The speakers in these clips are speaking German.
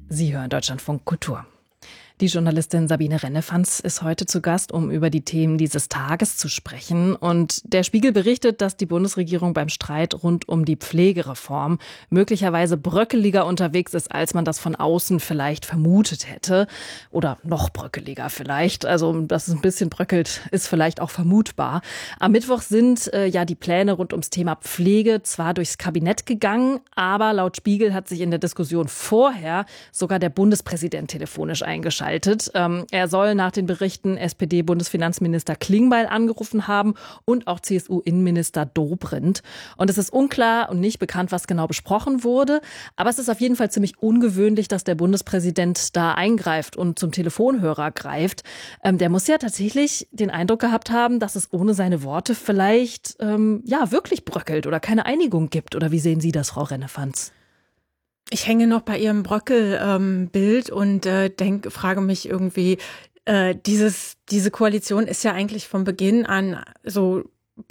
Sie hören Deutschlandfunk Kultur. Die Journalistin Sabine Rennefanz ist heute zu Gast, um über die Themen dieses Tages zu sprechen. Und der Spiegel berichtet, dass die Bundesregierung beim Streit rund um die Pflegereform möglicherweise bröckeliger unterwegs ist, als man das von außen vielleicht vermutet hätte. Oder noch bröckeliger vielleicht. Also, dass es ein bisschen bröckelt, ist vielleicht auch vermutbar. Am Mittwoch sind die Pläne rund ums Thema Pflege zwar durchs Kabinett gegangen, aber laut Spiegel hat sich in der Diskussion vorher sogar der Bundespräsident telefonisch eingeschaltet. Er soll nach den Berichten SPD-Bundesfinanzminister Klingbeil angerufen haben und auch CSU-Innenminister Dobrindt. Und es ist unklar und nicht bekannt, was genau besprochen wurde. Aber es ist auf jeden Fall ziemlich ungewöhnlich, dass der Bundespräsident da eingreift und zum Telefonhörer greift. Der muss ja tatsächlich den Eindruck gehabt haben, dass es ohne seine Worte vielleicht wirklich bröckelt oder keine Einigung gibt. Oder wie sehen Sie das, Frau Rennefanz? Ich hänge noch bei Ihrem Bröckel-Bild und frage mich irgendwie, diese Koalition ist ja eigentlich von Beginn an so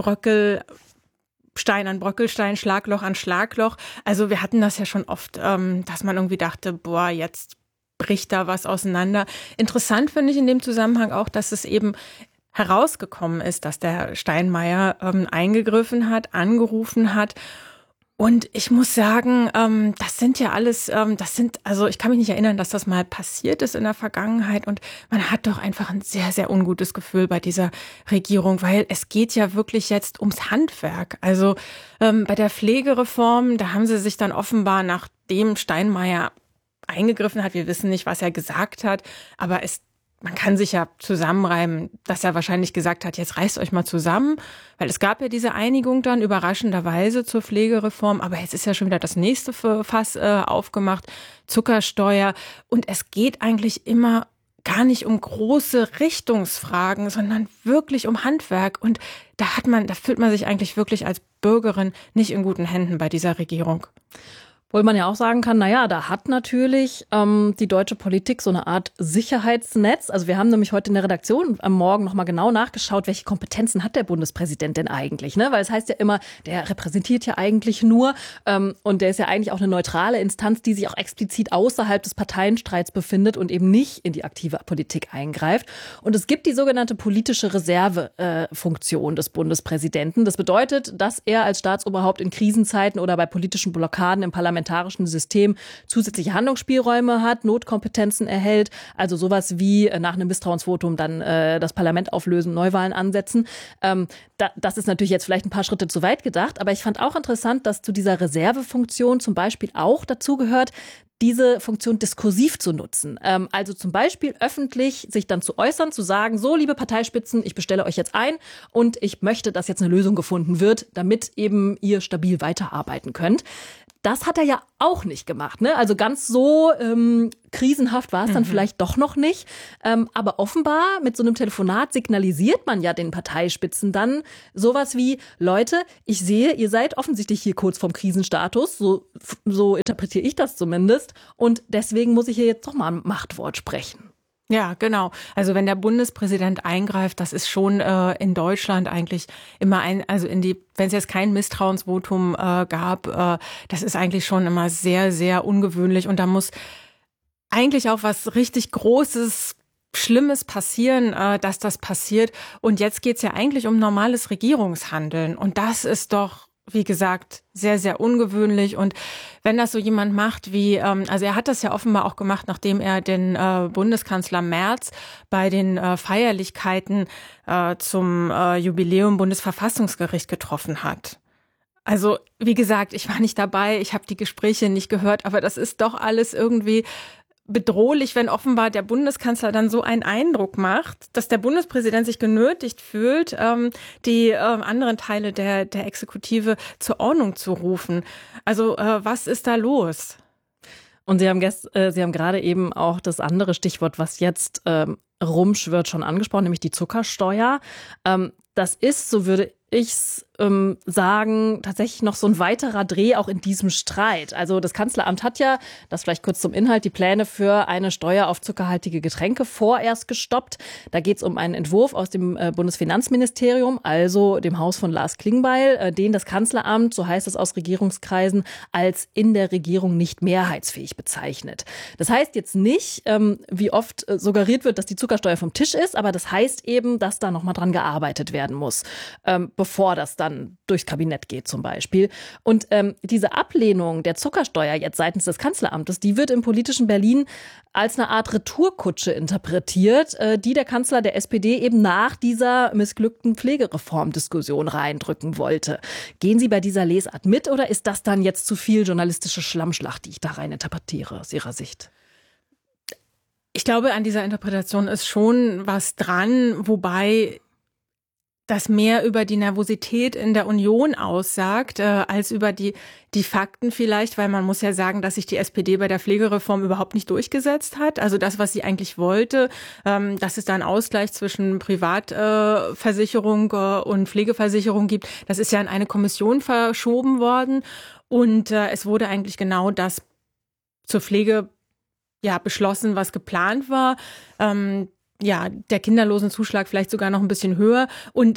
Bröckelstein an Bröckelstein, Schlagloch an Schlagloch. Also wir hatten das ja schon oft, dass man irgendwie dachte, boah, jetzt bricht da was auseinander. Interessant finde ich in dem Zusammenhang auch, dass es eben herausgekommen ist, dass der Steinmeier eingegriffen hat, angerufen hat. Und ich muss sagen, das sind ja alles, ich kann mich nicht erinnern, dass das mal passiert ist in der Vergangenheit. Und man hat doch einfach ein sehr, sehr ungutes Gefühl bei dieser Regierung, weil es geht ja wirklich jetzt ums Handwerk. Also bei der Pflegereform, da haben sie sich dann offenbar, nachdem Steinmeier eingegriffen hat, wir wissen nicht, was er gesagt hat, aber man kann sich ja zusammenreimen, dass er wahrscheinlich gesagt hat, jetzt reißt euch mal zusammen, weil es gab ja diese Einigung dann überraschenderweise zur Pflegereform, aber jetzt ist ja schon wieder das nächste Fass aufgemacht, Zuckersteuer, und es geht eigentlich immer gar nicht um große Richtungsfragen, sondern wirklich um Handwerk, und da fühlt man sich eigentlich wirklich als Bürgerin nicht in guten Händen bei dieser Regierung. Obwohl man ja auch sagen kann, da hat natürlich die deutsche Politik so eine Art Sicherheitsnetz. Also wir haben nämlich heute in der Redaktion am Morgen nochmal genau nachgeschaut, welche Kompetenzen hat der Bundespräsident denn eigentlich, ne? Weil es heißt ja immer, der repräsentiert ja eigentlich nur und der ist ja eigentlich auch eine neutrale Instanz, die sich auch explizit außerhalb des Parteienstreits befindet und eben nicht in die aktive Politik eingreift. Und es gibt die sogenannte politische Reservefunktion des Bundespräsidenten. Das bedeutet, dass er als Staatsoberhaupt in Krisenzeiten oder bei politischen Blockaden im parlamentarischen System zusätzliche Handlungsspielräume hat, Notkompetenzen erhält, also sowas wie nach einem Misstrauensvotum dann das Parlament auflösen, Neuwahlen ansetzen. Das ist natürlich jetzt vielleicht ein paar Schritte zu weit gedacht, aber ich fand auch interessant, dass zu dieser Reservefunktion zum Beispiel auch dazu gehört, diese Funktion diskursiv zu nutzen. Also zum Beispiel öffentlich sich dann zu äußern, zu sagen, so, liebe Parteispitzen, ich bestelle euch jetzt ein und ich möchte, dass jetzt eine Lösung gefunden wird, damit eben ihr stabil weiterarbeiten könnt. Das hat er ja auch nicht gemacht, ne? Also ganz so krisenhaft war es dann vielleicht doch noch nicht. Aber offenbar mit so einem Telefonat signalisiert man ja den Parteispitzen dann sowas wie, Leute, ich sehe, ihr seid offensichtlich hier kurz vorm Krisenstatus. So interpretiere ich das zumindest. Und deswegen muss ich hier jetzt doch mal ein Machtwort sprechen. Ja, genau. Also wenn der Bundespräsident eingreift, das ist schon in Deutschland eigentlich immer wenn es jetzt kein Misstrauensvotum gab, das ist eigentlich schon immer sehr, sehr ungewöhnlich, und da muss eigentlich auch was richtig Großes, Schlimmes passieren, dass das passiert. Und jetzt geht's ja eigentlich um normales Regierungshandeln, und das ist doch, wie gesagt, sehr, sehr ungewöhnlich. Und wenn das so jemand macht also er hat das ja offenbar auch gemacht, nachdem er den Bundeskanzler Merz bei den Feierlichkeiten zum Jubiläum Bundesverfassungsgericht getroffen hat. Also, wie gesagt, ich war nicht dabei, ich habe die Gespräche nicht gehört, aber das ist doch alles irgendwie bedrohlich, wenn offenbar der Bundeskanzler dann so einen Eindruck macht, dass der Bundespräsident sich genötigt fühlt, die anderen Teile der Exekutive zur Ordnung zu rufen. Also was ist da los? Und Sie haben gerade eben auch das andere Stichwort, was jetzt rumschwirrt, schon angesprochen, nämlich die Zuckersteuer. Das ist, so würde ich es sagen, tatsächlich noch so ein weiterer Dreh auch in diesem Streit. Also das Kanzleramt hat ja, das vielleicht kurz zum Inhalt, die Pläne für eine Steuer auf zuckerhaltige Getränke vorerst gestoppt. Da geht es um einen Entwurf aus dem Bundesfinanzministerium, also dem Haus von Lars Klingbeil, den das Kanzleramt, so heißt es aus Regierungskreisen, als in der Regierung nicht mehrheitsfähig bezeichnet. Das heißt jetzt nicht, wie oft suggeriert wird, dass die Zuckersteuer vom Tisch ist, aber das heißt eben, dass da nochmal dran gearbeitet werden muss, bevor das dann durchs Kabinett geht zum Beispiel. Und diese Ablehnung der Zuckersteuer jetzt seitens des Kanzleramtes, die wird im politischen Berlin als eine Art Retourkutsche interpretiert, die der Kanzler der SPD eben nach dieser missglückten Pflegereformdiskussion reindrücken wollte. Gehen Sie bei dieser Lesart mit oder ist das dann jetzt zu viel journalistische Schlammschlacht, die ich da rein interpretiere aus Ihrer Sicht? Ich glaube, an dieser Interpretation ist schon was dran, wobei das mehr über die Nervosität in der Union aussagt, als über die Fakten vielleicht, weil man muss ja sagen, dass sich die SPD bei der Pflegereform überhaupt nicht durchgesetzt hat. Also das, was sie eigentlich wollte, dass es da einen Ausgleich zwischen Privatversicherung und Pflegeversicherung gibt, das ist ja in eine Kommission verschoben worden. Und es wurde eigentlich genau das zur Pflege beschlossen, was geplant war. Der Kinderlosenzuschlag vielleicht sogar noch ein bisschen höher. Und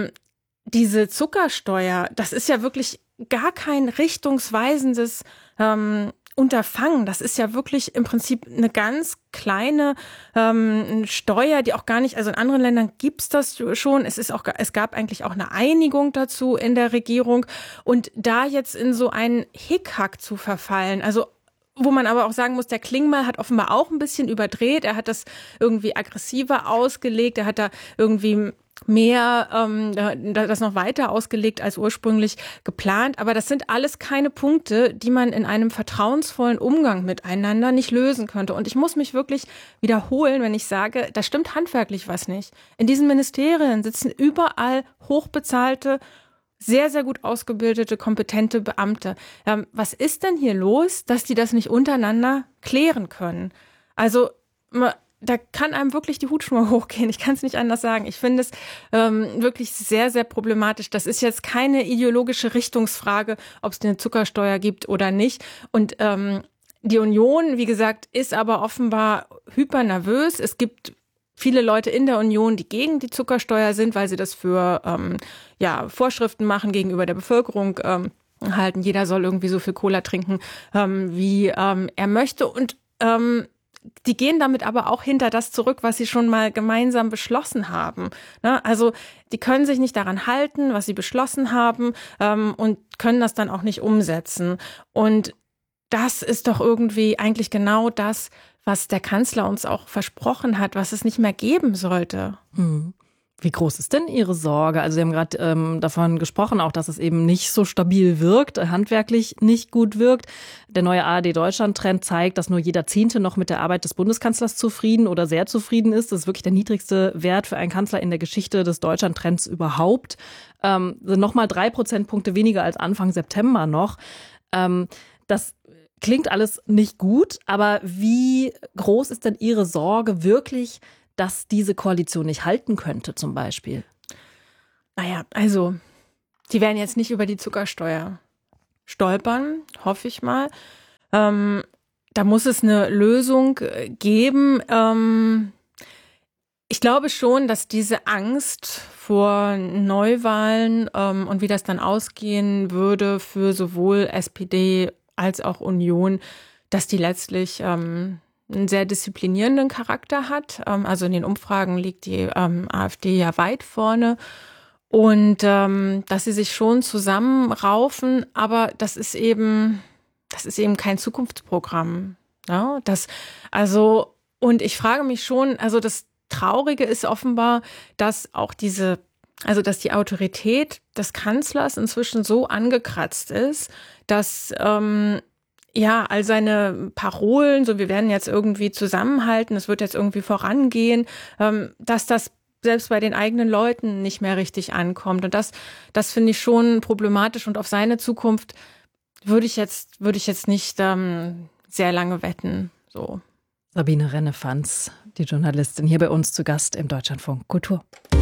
diese Zuckersteuer, das ist ja wirklich gar kein richtungsweisendes Unterfangen. Das ist ja wirklich im Prinzip eine ganz kleine Steuer, die auch gar nicht, also in anderen Ländern gibt's das schon. Es gab eigentlich auch eine Einigung dazu in der Regierung. Und da jetzt in so einen Hickhack zu verfallen, also wo man aber auch sagen muss, der Klingbeil hat offenbar auch ein bisschen überdreht. Er hat das irgendwie aggressiver ausgelegt. Er hat da irgendwie mehr, das noch weiter ausgelegt als ursprünglich geplant. Aber das sind alles keine Punkte, die man in einem vertrauensvollen Umgang miteinander nicht lösen könnte. Und ich muss mich wirklich wiederholen, wenn ich sage, da stimmt handwerklich was nicht. In diesen Ministerien sitzen überall hochbezahlte, sehr, sehr gut ausgebildete, kompetente Beamte. Was ist denn hier los, dass die das nicht untereinander klären können? Also da kann einem wirklich die Hutschnur hochgehen. Ich kann es nicht anders sagen. Ich finde es wirklich sehr, sehr problematisch. Das ist jetzt keine ideologische Richtungsfrage, ob es eine Zuckersteuer gibt oder nicht. Und die Union, wie gesagt, ist aber offenbar hypernervös. Es gibt viele Leute in der Union, die gegen die Zuckersteuer sind, weil sie das für Vorschriften machen gegenüber der Bevölkerung halten. Jeder soll irgendwie so viel Cola trinken, wie er möchte. Und die gehen damit aber auch hinter das zurück, was sie schon mal gemeinsam beschlossen haben. Ne? Also die können sich nicht daran halten, was sie beschlossen haben, und können das dann auch nicht umsetzen. Und das ist doch irgendwie eigentlich genau das, was der Kanzler uns auch versprochen hat, was es nicht mehr geben sollte. Wie groß ist denn Ihre Sorge? Also Sie haben gerade davon gesprochen, auch dass es eben nicht so stabil wirkt, handwerklich nicht gut wirkt. Der neue ARD-Deutschland-Trend zeigt, dass nur jeder Zehnte noch mit der Arbeit des Bundeskanzlers zufrieden oder sehr zufrieden ist. Das ist wirklich der niedrigste Wert für einen Kanzler in der Geschichte des Deutschland-Trends überhaupt. Sind nochmal 3 Prozentpunkte weniger als Anfang September noch. Das klingt alles nicht gut, aber wie groß ist denn Ihre Sorge wirklich, dass diese Koalition nicht halten könnte zum Beispiel? Naja, also die werden jetzt nicht über die Zuckersteuer stolpern, hoffe ich mal. Da muss es eine Lösung geben. Ich glaube schon, dass diese Angst vor Neuwahlen und wie das dann ausgehen würde für sowohl SPD als auch Union, dass die letztlich einen sehr disziplinierenden Charakter hat. Also in den Umfragen liegt die AfD ja weit vorne. Und dass sie sich schon zusammenraufen, aber das ist eben kein Zukunftsprogramm. Ja, und ich frage mich schon, also das Traurige ist offenbar, dass auch dass die Autorität des Kanzlers inzwischen so angekratzt ist, dass all seine Parolen, so wir werden jetzt irgendwie zusammenhalten, es wird jetzt irgendwie vorangehen, dass das selbst bei den eigenen Leuten nicht mehr richtig ankommt. Und das finde ich schon problematisch. Und auf seine Zukunft würde ich jetzt nicht sehr lange wetten. So. Sabine Rennefanz, die Journalistin, hier bei uns zu Gast im Deutschlandfunk Kultur.